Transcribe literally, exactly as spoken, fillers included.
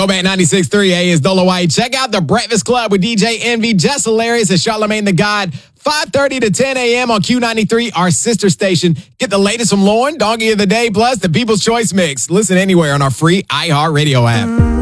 Throwback ninety-six point three, hey, it's Dolo White. Check out The Breakfast Club with D J Envy, Jess Hilarious, and Charlamagne the God. five thirty to ten a.m. on Q ninety-three, our sister station. Get the latest from Lauren, Doggy of the Day, plus the People's Choice Mix. Listen anywhere on our free iHeartRadio app.